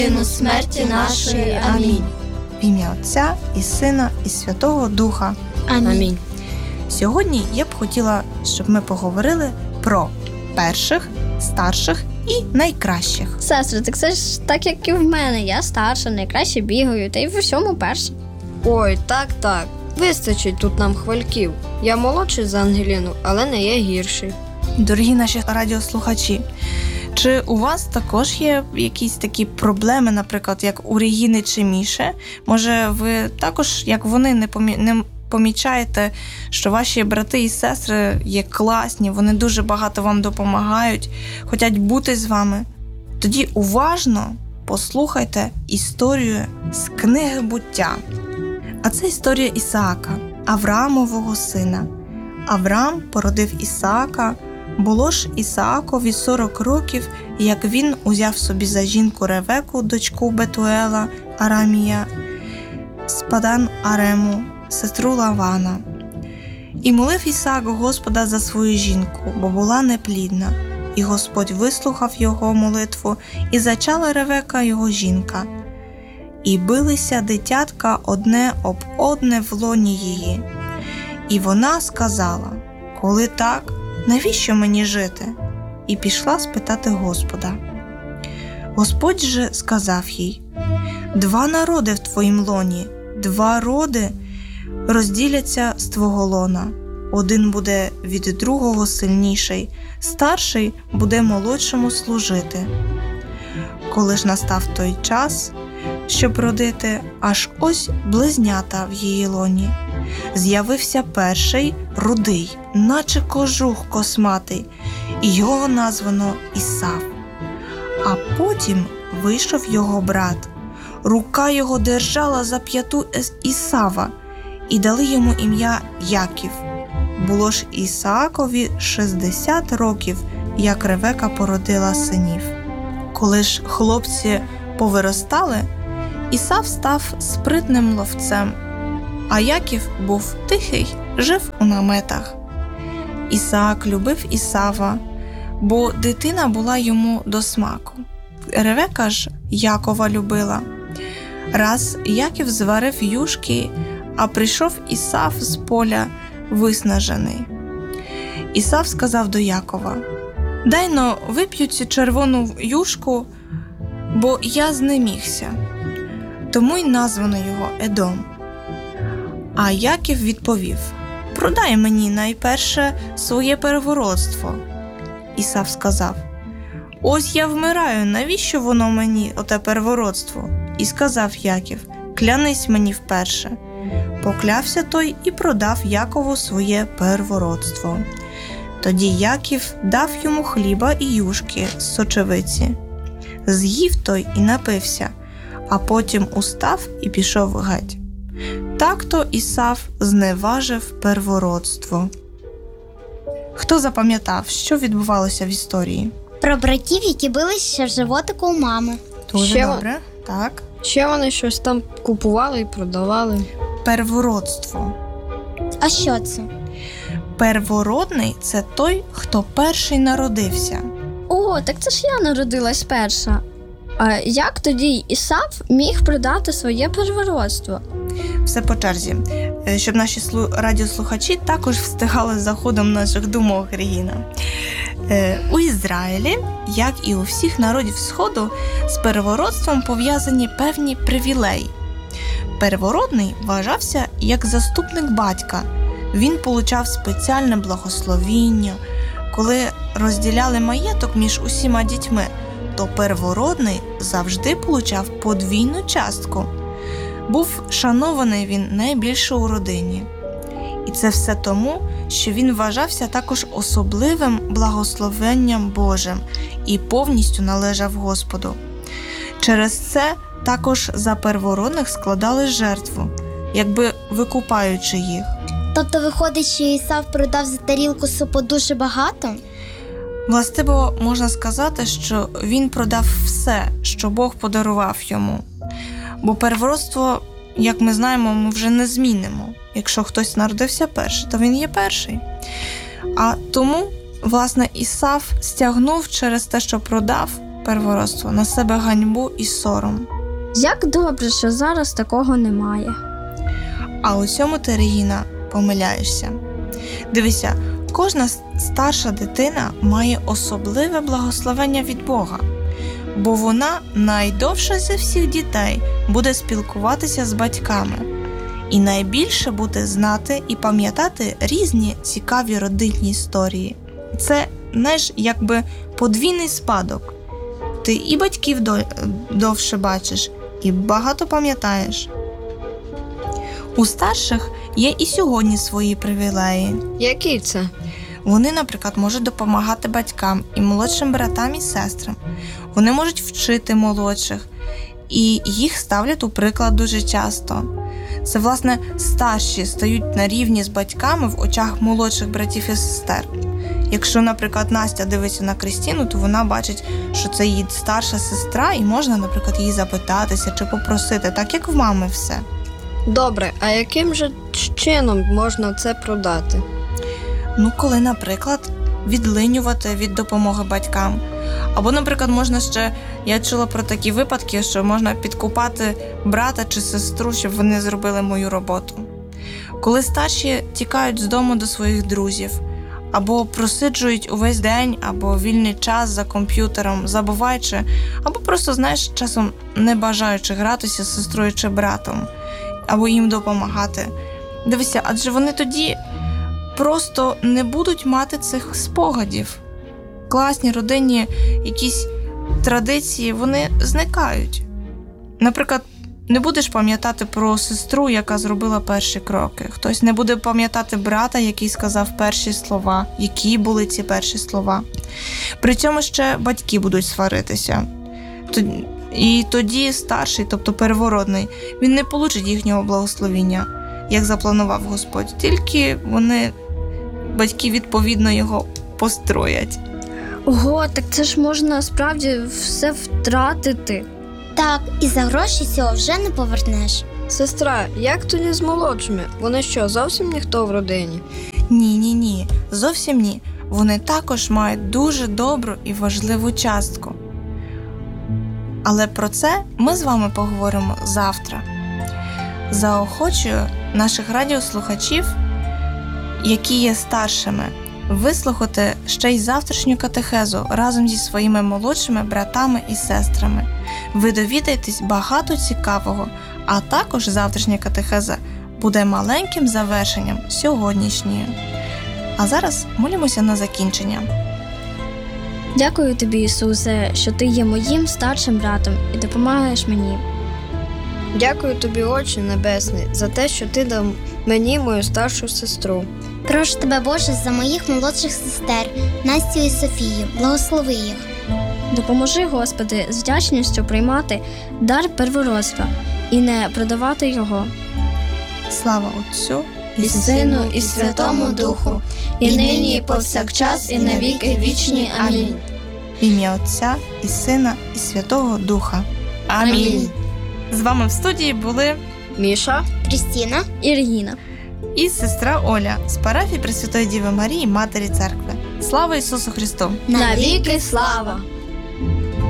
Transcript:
годину смерті нашої. Амінь. В ім'я Отця і Сина, і Святого Духа. Амінь. Сьогодні я б хотіла, щоб ми поговорили про перших, старших і найкращих. Сестри, так це ж так, як і в мене. Я старша, найкраще бігаю, та й в усьому перша. Ой, так. Вистачить тут нам хвальків. Я молодший за Ангеліну, але не є гірший. Дорогі наші радіослухачі, чи у вас також є якісь такі проблеми, наприклад, як у Регіни чи Міші? Може, ви також, як вони, не помічаєте, що ваші брати і сестри є класні, вони дуже багато вам допомагають, хочуть бути з вами? Тоді уважно послухайте історію з книги «Буття». А це історія Ісаака, Авраамового сина. Авраам породив Ісаака. Було ж Ісаакові 40 років, як він узяв собі за жінку Ревеку, дочку Бетуела, Арамія, з Падан-Арему, сестру Лавана. І молив Ісаак Господа за свою жінку, бо була неплідна. І Господь вислухав його молитву, і зачала Ревека його жінка. І билися дитятка одне об одне в лоні її. І вона сказала: «Коли так, навіщо мені жити?» І пішла спитати Господа. Господь же сказав їй: «Два народи в твоїм лоні, два роди розділяться з твого лона. Один буде від другого сильніший, старший буде молодшому служити». Коли ж настав той час, щоб родити, аж ось близнята в її лоні. З'явився перший, рудий, наче кожух косматий, і його названо Ісав. А потім вийшов його брат. Рука його держала за п'яту Ісава, і дали йому ім'я Яків. Було ж Ісаакові 60 років, як Ревека породила синів. Коли ж хлопці повиростали, Ісав став спритним ловцем, а Яків був тихий, жив у наметах. Ісаак любив Ісава, бо дитина була йому до смаку. Ревека ж Якова любила. Раз Яків зварив юшки, а прийшов Ісав з поля виснажений. Ісав сказав до Якова: «Дай-но вип'ю цю червону юшку, бо я знемігся». Тому й названо його Едом. А Яків відповів: «Продай мені найперше своє первородство». Ісав сказав: «Ось я вмираю, навіщо воно мені, оте первородство?» І сказав Яків: «Клянись мені вперше». Поклявся той і продав Якову своє первородство. Тоді Яків дав йому хліба і юшки з сочевиці. З'їв той і напився, а потім устав і пішов геть. Так-то Ісав зневажив первородство. Хто запам'ятав, що відбувалося в історії? Про братів, які бились ще в животику у мами. Дуже Ще добре. Так. Ще вони щось там купували і продавали. Первородство. А що це? Первородний – це той, хто перший народився. О, так це ж я народилась перша. А як тоді Ісав міг продати своє первородство? Все по черзі, щоб наші радіослухачі також встигали за ходом наших думок, Регіна. У Ізраїлі, як і у всіх народів Сходу, з первородством пов'язані певні привілеї. Первородний вважався як заступник батька. Він получав спеціальне благословіння. Коли розділяли маєток між усіма дітьми, то первородний завжди получав подвійну частку. Був шанований він найбільше у родині. І це все тому, що він вважався також особливим благословенням Божим і повністю належав Господу. Через це також за первородних складали жертву, якби викупаючи їх. Тобто виходить, що Ісав продав за тарілку супу дуже багато? Властиво можна сказати, що він продав все, що Бог подарував йому. Бо первородство, як ми знаємо, ми вже не змінимо. Якщо хтось народився перший, то він є перший. А тому, власне, Ісав стягнув через те, що продав первородство на себе ганьбу і сором. Як добре, що зараз такого немає. А у цьому ти, Регіна, помиляєшся. Дивися, кожна старша дитина має особливе благословення від Бога, бо вона найдовше зі всіх дітей буде спілкуватися з батьками і найбільше буде знати і пам'ятати різні цікаві родинні історії. Це, знаєш, якби подвійний спадок. Ти і батьків довше бачиш, і багато пам'ятаєш. У старших є і сьогодні свої привілеї. Які це? Вони, наприклад, можуть допомагати батькам і молодшим братам і сестрам. Вони можуть вчити молодших, і їх ставлять у приклад дуже часто. Це, власне, старші стають на рівні з батьками в очах молодших братів і сестер. Якщо, наприклад, Настя дивиться на Крістіну, то вона бачить, що це її старша сестра, і можна, наприклад, її запитатися чи попросити, так як в мами все. Добре, а яким же чином можна це продати? Ну, коли, наприклад, відлинювати від допомоги батькам. Або, наприклад, можна ще, я чула про такі випадки, що можна підкупати брата чи сестру, щоб вони зробили мою роботу. Коли старші тікають з дому до своїх друзів, або просиджують увесь день, або вільний час за комп'ютером, забуваючи, або просто, знаєш, часом не бажаючи гратися з сестрою чи братом, або їм допомагати. Дивися, адже вони тоді просто не будуть мати цих спогадів. Класні родинні якісь традиції, вони зникають. Наприклад, не будеш пам'ятати про сестру, яка зробила перші кроки. Хтось не буде пам'ятати брата, який сказав перші слова, які були ці перші слова. При цьому ще батьки будуть сваритися. І тоді старший, тобто первородний, він не получить їхнього благословіння, як запланував Господь. Тільки батьки відповідно його построять. Ого, так це ж можна справді все втратити. Так, і за гроші цього вже не повернеш. Сестра, як тоді з молодшими? Вони що, зовсім ніхто в родині? Ні, зовсім ні. Вони також мають дуже добру і важливу частку. Але про це ми з вами поговоримо завтра. Заохочую наших радіослухачів, які є старшими, вислухати ще й завтрашню катехезу разом зі своїми молодшими братами і сестрами. Ви довідаєтесь багато цікавого, а також завтрашня катехеза буде маленьким завершенням сьогоднішньої. А зараз молимося на закінчення. Дякую тобі, Ісусе, що ти є моїм старшим братом і допомагаєш мені. Дякую тобі, Отче Небесний, за те, що ти дав мені мою старшу сестру. Прошу тебе, Боже, за моїх молодших сестер, Настю і Софію, благослови їх. Допоможи, Господи, з вдячністю приймати дар первородства і не продавати його. Слава Отцю І Сину, і Святому Духу, і нині, і повсякчас, і на віки вічні. Амінь. В ім'я Отця і Сина, і Святого Духа. Амінь. З вами в студії були Міша? Крістіна. І Регіна. і сестра Оля з парафії Пресвятої Діви Марії, Матері Церкви. Слава Ісусу Христу! На віки слава!